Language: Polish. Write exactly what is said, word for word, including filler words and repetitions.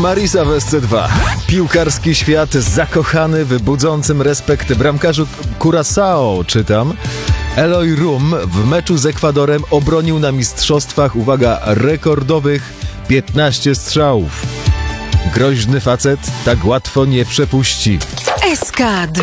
Marisa w S C dwa. Piłkarski świat zakochany w budzącym respekt bramkarzu Curaçao, czytam. Eloy Room w meczu z Ekwadorem obronił na mistrzostwach, uwaga, rekordowych piętnaście strzałów. Groźny facet tak łatwo nie przepuści. S K